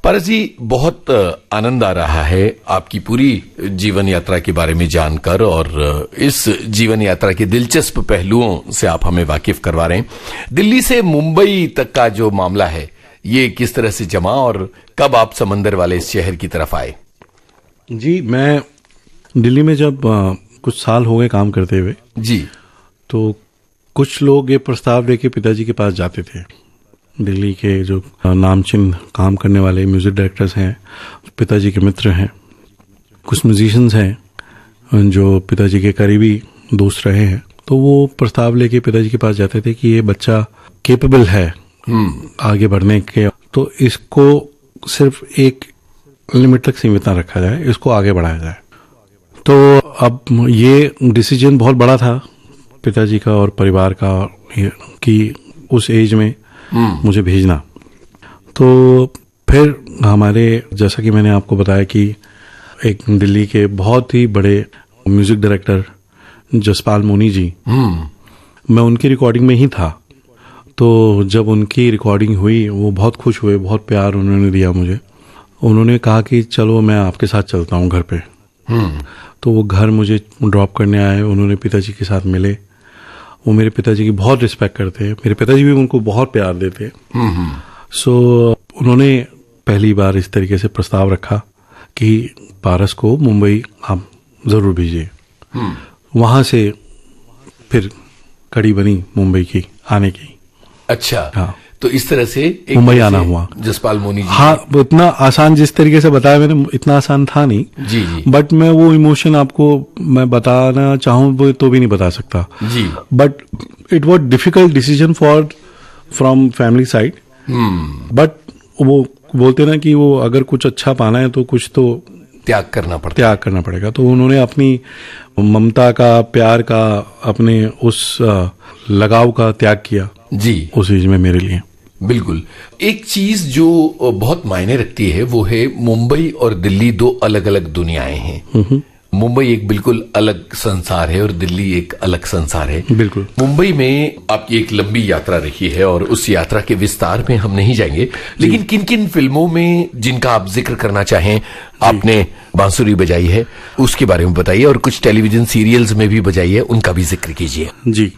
पारस जी, बहुत आनंद आ रहा है आपकी पूरी जीवन यात्रा के बारे में जानकर, और इस जीवन यात्रा के दिलचस्प पहलुओं से आप हमें वाकिफ करवा रहे हैं। दिल्ली से मुंबई तक का जो मामला है, ये किस तरह से जमा और कब आप समंदर वाले इस शहर की तरफ आए? जी, मैं दिल्ली में जब कुछ साल हो गए काम करते हुए जी, तो कुछ लोग ये प्रस्ताव लेके पिताजी के पास जाते थे। दिल्ली के जो नामचीन काम करने वाले म्यूजिक डायरेक्टर्स हैं, पिताजी के मित्र हैं, कुछ म्यूजिशियंस हैं जो पिताजी के करीबी दोस्त रहे हैं, तो वो प्रस्ताव लेके पिताजी के पास जाते थे कि ये बच्चा कैपेबल है आगे बढ़ने के, तो इसको सिर्फ एक लिमिट तक सीमित ना रखा जाए, इसको आगे बढ़ाया जाए। तो अब ये डिसीजन बहुत बड़ा था पिताजी का और परिवार का कि उस एज में मुझे भेजना। तो फिर हमारे, जैसा कि मैंने आपको बताया कि एक दिल्ली के बहुत ही बड़े म्यूजिक डायरेक्टर जसपाल मोनी जी, मैं उनकी रिकॉर्डिंग में ही था। तो जब उनकी रिकॉर्डिंग हुई, वो बहुत खुश हुए, बहुत प्यार उन्होंने दिया मुझे। उन्होंने कहा कि चलो मैं आपके साथ चलता हूँ घर पे। तो वो घर मुझे ड्रॉप करने आए, उन्होंने पिताजी के साथ मिले। वो मेरे पिताजी की बहुत रिस्पेक्ट करते हैं, मेरे पिताजी भी उनको बहुत प्यार देते हैं। सो उन्होंने पहली बार इस तरीके से प्रस्ताव रखा कि पारस को मुंबई आप जरूर भेजिए। वहां से फिर कड़ी बनी मुंबई की आने की। अच्छा, हाँ, तो इस तरह से मुंबई आना हुआ। जसपाल मोनी जी, हाँ, इतना आसान जिस तरीके से बताया मैंने, इतना आसान था नहीं। जी जी, बट मैं वो इमोशन आपको मैं बताना चाहूँ वो तो भी नहीं बता सकता जी। But it was difficult decision from family side. But वो बोलते ना कि वो अगर कुछ अच्छा पाना है तो कुछ तो त्याग करना पड़ेगा। तो उन्होंने अपनी ममता का, प्यार का, अपने उस लगाव का त्याग किया जी उस चीज में मेरे लिए। बिल्कुल। एक चीज जो बहुत मायने रखती है वो है मुंबई और दिल्ली दो अलग अलग दुनियाएं हैं। मुंबई एक बिल्कुल अलग संसार है और दिल्ली एक अलग संसार है। बिल्कुल। मुंबई में आपकी एक लंबी यात्रा रही है और उस यात्रा के विस्तार में हम नहीं जाएंगे, लेकिन किन किन फिल्मों में जिनका आप जिक्र करना चाहें, आपने बांसुरी बजाई है, उसके बारे में बताइए, और कुछ टेलीविजन सीरियल्स में भी बजाई है, उनका भी जिक्र कीजिए। जी,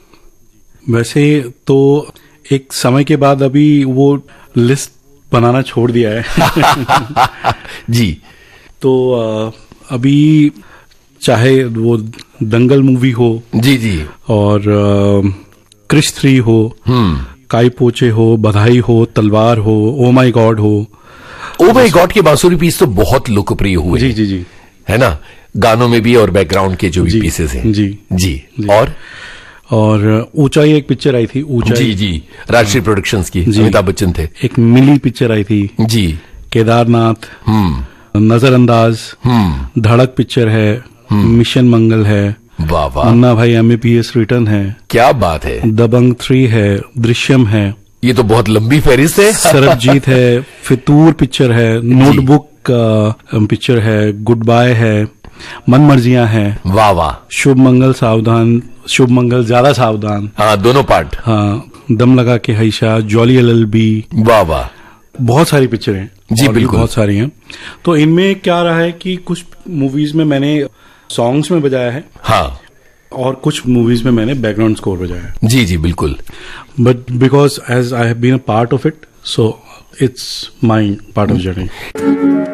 वैसे तो एक समय के बाद अभी वो लिस्ट बनाना छोड़ दिया है। जी। तो अभी चाहे वो दंगल मूवी हो, जी जी, और क्रिश 3 हो, काई पोचे हो, बधाई हो, तलवार हो, ओ माई गॉड हो। ओ माई गॉड के बांसुरी पीस तो बहुत लोकप्रिय हुए। जी जी जी, है ना, गानों में भी और बैकग्राउंड के जो भी पीसेस हैं। जी जी, और ऊंचाई एक पिक्चर आई थी, ऊंचाई। जी जी, राजश्री प्रोडक्शंस की, अमिताभ बच्चन थे। एक मिली पिक्चर आई थी। जी। केदारनाथ, नजरअंदाज, धड़क पिक्चर है, मिशन मंगल है, वाह वाह, मुन्ना भाई MAPS रिटर्न है, क्या बात है, दबंग 3 है, दृश्यम है, ये तो बहुत लंबी फहरिस्त है। सरबजीत है, फितूर पिक्चर है, नोटबुक पिक्चर है, गुड बाय है, मन मर्जियां है, वाह वाह, शुभ मंगल सावधान, शुभ मंगल ज्यादा सावधान, हाँ दोनों पार्ट, हाँ, दम लगा के हैशा, जॉली LLB, वाह वाह, बहुत सारी पिक्चर हैं। जी बिल्कुल, बहुत सारी हैं। तो इनमें क्या रहा है कि कुछ मूवीज में मैंने सॉन्ग्स में बजाया है, हाँ, और कुछ मूवीज में मैंने बैकग्राउंड स्कोर बजाया है। जी जी बिल्कुल। But because as I have been a part of it, so it's my part of journey.